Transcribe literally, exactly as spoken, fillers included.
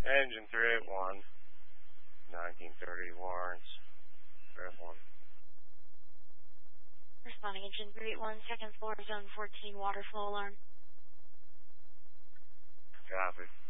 Engine three eight one, nineteen thirty Lawrence, three eight one. Responding engine three eight one, second floor, zone fourteen, water flow alarm. Copy.